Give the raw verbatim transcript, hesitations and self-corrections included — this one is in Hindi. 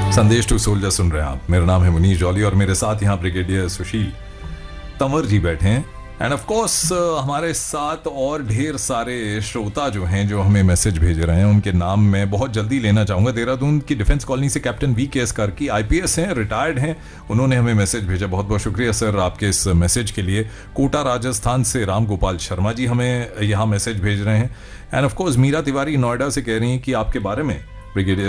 संदेश टू सोल्जर सुन रहे हैं आप। मेरा नाम है मुनीश जॉली और मेरे साथ यहाँ ब्रिगेडियर सुशील तंवर जी बैठे हैं। एंड ऑफ कोर्स हमारे साथ और ढेर सारे श्रोता जो हैं जो हमें मैसेज भेज रहे हैं, उनके नाम मैं बहुत जल्दी लेना चाहूँगा। देहरादून की डिफेंस कॉलोनी से कैप्टन वी के एस करकी आईपीएस हैं, रिटायर्ड हैं, उन्होंने हमें मैसेज भेजा। बहुत बहुत शुक्रिया सर आपके इस मैसेज के लिए। कोटा राजस्थान से राम गोपाल शर्मा जी हमें यहाँ मैसेज भेज रहे हैं। End of course Meera Tiwari Noida से कह रही हैं कि आपके बारे में ब्रिगेडियर